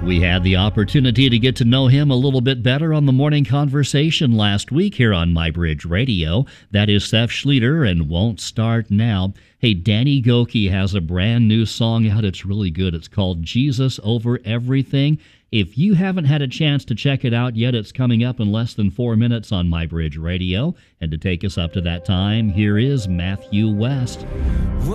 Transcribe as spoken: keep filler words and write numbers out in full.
We had the opportunity to get to know him a little bit better on the Morning Conversation last week here on MyBridge Radio. That is Seth Schlueter and Won't Start Now. Hey, Danny Gokey has a brand new song out. It's really good. It's called Jesus Over Everything. If you haven't had a chance to check it out yet, it's coming up in less than four minutes on MyBridge Radio. And to take us up to that time, here is Matthew West.